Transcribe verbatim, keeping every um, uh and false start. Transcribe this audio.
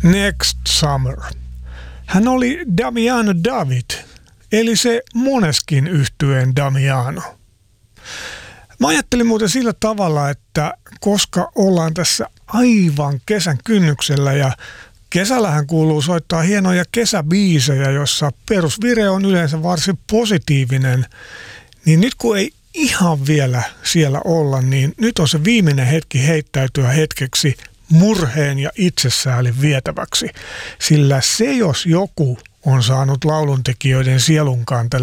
Next Summer. Hän oli Damiano David, eli se Måneskin yhtyeen Damiano. Mä ajattelin muuten sillä tavalla, että koska ollaan tässä aivan kesän kynnyksellä ja kesällähän kuuluu soittaa hienoja kesäbiisejä, jossa perusvire on yleensä varsin positiivinen, niin nyt kun ei ihan vielä siellä olla, niin nyt on se viimeinen hetki heittäytyä hetkeksi murheen ja itsesäälin vietäväksi, sillä se jos joku on saanut lauluntekijöiden sielunkantajalle